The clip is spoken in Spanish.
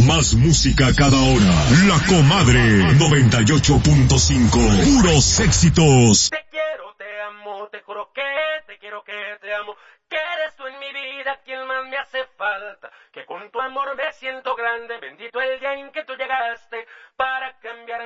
Más música cada hora. La Comadre 98.5. Puros éxitos. Te quiero, te amo, te juro que te quiero, que te amo. Que eres tú en mi vida quien más me hace falta. Que con tu amor me siento grande. Bendito el día en que tú llegaste para cambiar